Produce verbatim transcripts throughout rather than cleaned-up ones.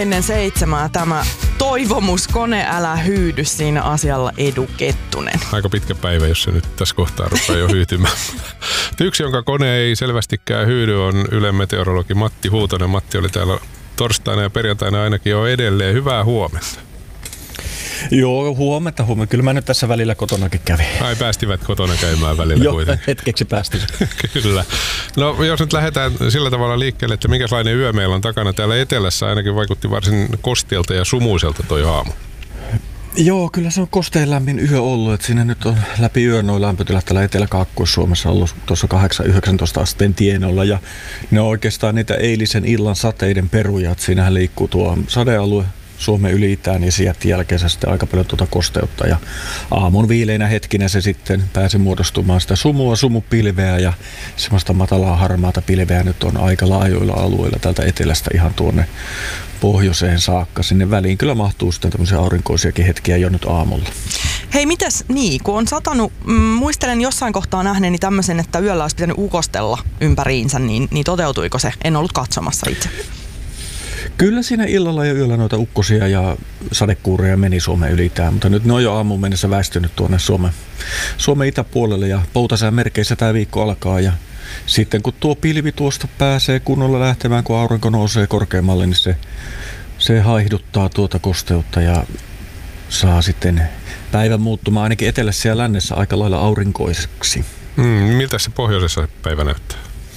ennen seitsemää tämä toivomus, kone älä hyydy siinä asialla Edu Kettunen. Aika pitkä päivä, jos se nyt tässä kohtaa rupeaa jo hyytymään. Yksi, jonka kone ei selvästikään hyydy, on Ylen meteorologi Matti Huutonen. Matti oli täällä torstaina ja perjantaina ainakin jo edelleen. Hyvää huomenta. Joo, huomenta, huomenta. Kyllä mä nyt tässä välillä kotonakin kävin. Ai, päästivät kotona käymään välillä Joo, kuitenkin. hetkeksi päästin. Kyllä. No jos nyt lähdetään sillä tavalla liikkeelle, että minkälainen yö meillä on takana täällä etelässä, ainakin vaikutti varsin kosteelta ja sumuiselta toi aamu. Joo, kyllä se on kosteen lämmin yö ollut, että siinä nyt on läpi yön noin lämpötilat täällä Etelä-Kaakkois-Suomessa ollut tuossa kahdeksan yhdeksäntoista asteen tienoilla ja ne on oikeastaan niitä eilisen illan sateiden peruja, että siinähän liikkuu tuo sadealue Suomen yli itään ja sieltä jälkeensä sitten aika paljon tuota kosteutta ja aamun viileinä hetkinä se sitten pääsi muodostumaan sitä sumua, sumupilveä ja semmoista matalaa harmaata pilveä nyt on aika laajoilla alueilla täältä etelästä ihan tuonne pohjoiseen saakka. Sinne väliin kyllä mahtuu sitten tämmöisiä aurinkoisiakin hetkiä jo nyt aamulla. Hei, mitäs niin, kun on satanut, mm, muistelen jossain kohtaa nähneeni tämmöisen, että yöllä olisi pitänyt ukostella ympäriinsä, niin, niin toteutuiko se? En ollut katsomassa itse. Kyllä siinä illalla ja yöllä noita ukkosia ja sadekuureja meni Suomen ylitään, mutta nyt ne on jo aamuun mennessä väistynyt tuonne Suomen, Suomen itäpuolelle ja poutasään merkeissä tämä viikko alkaa ja sitten kun tuo pilvi tuosta pääsee kunnolla lähtemään, kun aurinko nousee korkeammalle, niin se, se haihduttaa tuota kosteutta ja saa sitten päivän muuttumaan ainakin etelässä ja lännessä aika lailla aurinkoiseksi. Mm, miltä se pohjoisessa päivä näyttää?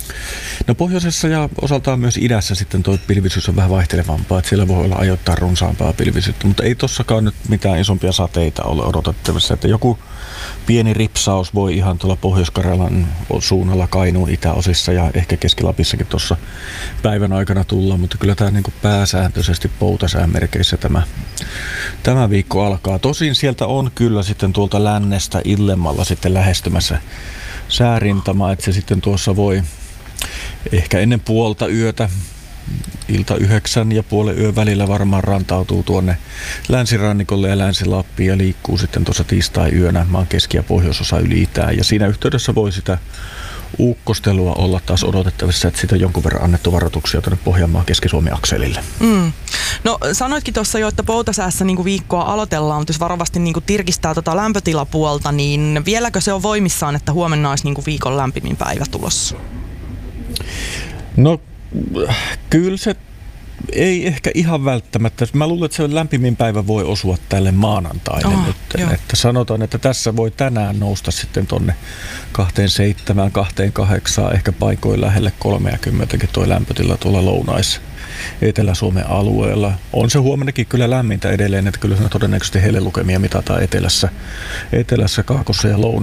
No pohjoisessa ja osaltaan myös idässä sitten tuo pilvisyys on vähän vaihtelevampaa, että siellä voi olla ajoittain runsaampaa pilvisyyttä, mutta ei tossakaan nyt mitään isompia sateita ole odotettavissa, että joku pieni ripsaus voi ihan tuolla Pohjois-Karjalan suunnalla Kainuun itäosissa ja ehkä Keski-Lapissakin tuossa päivän aikana tulla, mutta kyllä tämä niin kuin pääsääntöisesti poutasään merkeissä tämä, tämä viikko alkaa. Tosin sieltä on kyllä sitten tuolta lännestä illemmalla sitten lähestymässä säärintama, että se sitten tuossa voi ehkä ennen puolta yötä, ilta yhdeksän ja puolen yön välillä varmaan rantautuu tuonne länsirannikolle ja länsi-Lappiin ja liikkuu sitten tuossa tiistai-yönä maan keski- ja pohjoisosa yli itään. Ja siinä yhteydessä voi sitä ukkostelua olla taas odotettavissa, että siitä on jonkun verran annettu varoituksia tuonne Pohjanmaan Keski-Suomen akselille. Mm. No sanoitkin tuossa jo, että poutasäässä niin kuin viikkoa aloitellaan, mutta jos varovasti niin kuin tirkistää tota lämpötilapuolta, niin vieläkö se on voimissaan, että huomenna olisi niin kuin viikon lämpimin päivä tulossa? No kyllä se ei ehkä ihan välttämättä. Mä luulen, että se lämpimin päivä voi osua tälle maanantaille oh, nyt. Että sanotaan, että tässä voi tänään nousta sitten tonne kaksikymmentäseitsemän, kaksikymmentäkahdeksan, ehkä paikoin lähelle kolmekymmentäkin tuo lämpötila tuolla lounais Etelä-Suomen alueella. On se huomennakin kyllä lämmintä edelleen, että kyllä siinä todennäköisesti hellelukemia mitataan etelässä, etelässä, kaakossa ja lounaassa.